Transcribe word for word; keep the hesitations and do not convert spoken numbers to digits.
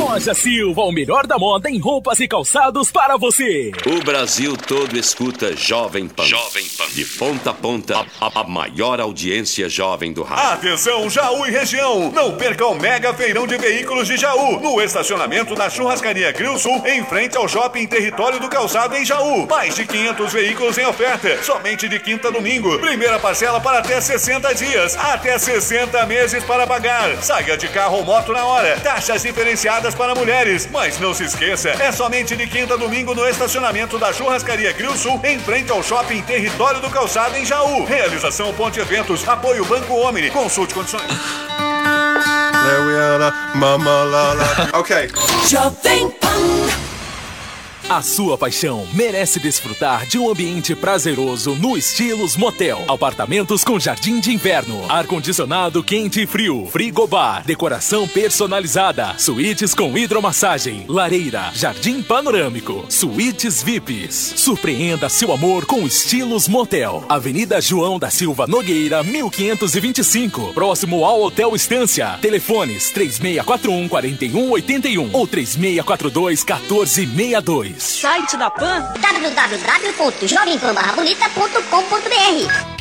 Loja Silva, o melhor da moda em roupas e calçados para você. O Brasil todo escuta Jovem Pan. Jovem Pan. De ponta a ponta, a, a, a maior audiência jovem do rádio. Atenção, Jaú e região. Não perca o mega feirão de veículos de Jaú. No estacionamento da Churrascaria Grill Sul, em frente ao Shopping Território do Calçado em Jaú. Mais de quinhentos veículos em oferta. Somente de quinta a domingo. Primeira parcela para até sessenta dias. Até sessenta meses para pagar. Saia de carro ou moto na hora. Taxas diferenciadas para mulheres. Mas não se esqueça, é somente de quinta a domingo no estacionamento da Churrascaria Grill Sul, em frente ao Shopping Território do Calçado em Jaú. Realização Ponte Eventos. Apoio Banco Omni. Consulte condições. There we are, mama la la. Ok. Jovem Pan. A sua paixão merece desfrutar de um ambiente prazeroso no Estilos Motel. Apartamentos com jardim de inverno, ar-condicionado quente e frio, frigobar, decoração personalizada, suítes com hidromassagem, lareira, jardim panorâmico, suítes V I Ps. Surpreenda seu amor com Estilos Motel. Avenida João da Silva Nogueira, mil quinhentos e vinte e cinco, próximo ao Hotel Estância. Telefones três seis quatro um, quatro um oito um ou três seis quatro dois, um quatro seis dois. Site da Pan w w w ponto jovem pan barra bonita ponto com ponto b r.